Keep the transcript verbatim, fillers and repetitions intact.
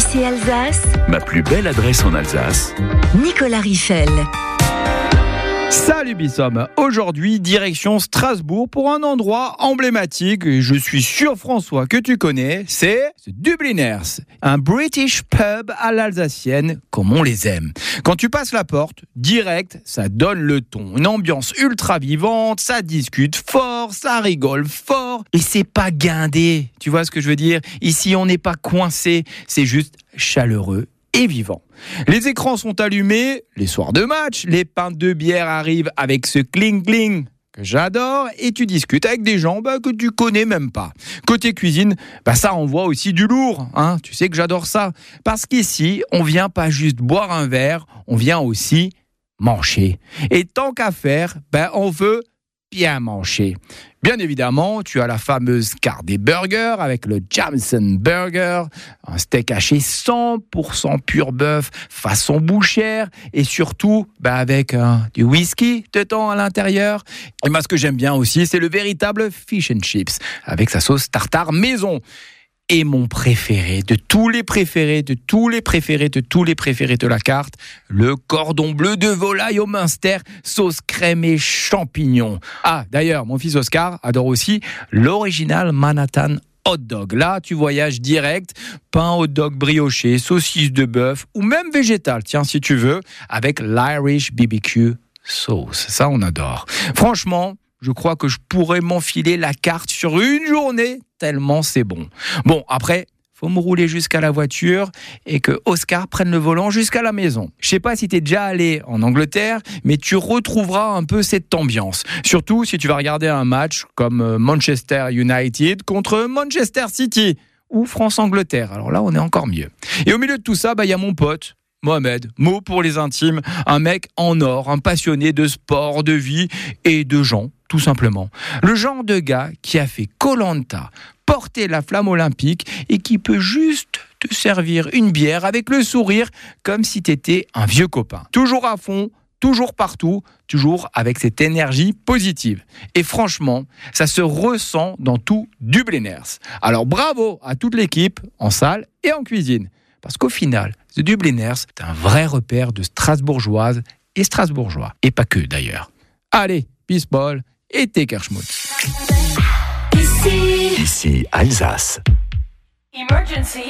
Ici Alsace, Ma plus belle adresse en Alsace. Nicolas Richel. Salut Bissom, aujourd'hui direction Strasbourg pour un endroit emblématique et je suis sûr François que tu connais, c'est Dubliners, un British pub à l'alsacienne comme on les aime. Quand tu passes la porte, direct, ça donne le ton, une ambiance ultra vivante, ça discute fort, ça rigole fort et c'est pas guindé, tu vois ce que je veux dire? Ici on n'est pas coincé, c'est juste chaleureux et vivant. Les écrans sont allumés, les soirs de match, les pintes de bière arrivent avec ce cling-cling que j'adore et tu discutes avec des gens bah, que tu connais même pas. Côté cuisine, bah, ça envoie aussi du lourd, hein, tu sais que j'adore ça. Parce qu'ici, on vient pas juste boire un verre, on vient aussi manger. Et tant qu'à faire, bah, on veut bien manger. Bien évidemment, tu as la fameuse carte des burgers avec le Jameson Burger, un steak haché cent pour cent pur bœuf, façon bouchère, et surtout bah avec euh, du whisky dedans à l'intérieur. Et moi, ce que j'aime bien aussi, c'est le véritable fish and chips, avec sa sauce tartare maison. Et mon préféré, de tous les préférés, de tous les préférés, de tous les préférés de la carte, le cordon bleu de volaille au Munster, sauce crème et champignons. Ah, d'ailleurs, mon fils Oscar adore aussi l'original Manhattan hot dog. Là, tu voyages direct, pain hot dog brioché, saucisse de bœuf ou même végétal, tiens, si tu veux, avec l'Irish B B Q sauce. Ça, on adore. Franchement, je crois que je pourrais m'enfiler la carte sur une journée, tellement c'est bon. Bon, après, faut me rouler jusqu'à la voiture et que Oscar prenne le volant jusqu'à la maison. Je sais pas si t'es déjà allé en Angleterre, mais tu retrouveras un peu cette ambiance. Surtout si tu vas regarder un match comme Manchester United contre Manchester City ou France-Angleterre. Alors là, on est encore mieux. Et au milieu de tout ça, bah, y a mon pote, Mohamed, mot pour les intimes, un mec en or, un passionné de sport, de vie et de gens, tout simplement. Le genre de gars qui a fait Koh-Lanta, porter la flamme olympique et qui peut juste te servir une bière avec le sourire comme si t'étais un vieux copain. Toujours à fond, toujours partout, toujours avec cette énergie positive. Et franchement, ça se ressent dans tout Dubliners. Alors bravo à toute l'équipe, en salle et en cuisine. Parce qu'au final, The Dubliners, c'est un vrai repère de Strasbourgeoises et Strasbourgeois. Et pas que d'ailleurs. Allez, peace ball et Tekerschmutz. Ici, Ici Alsace. Emergency.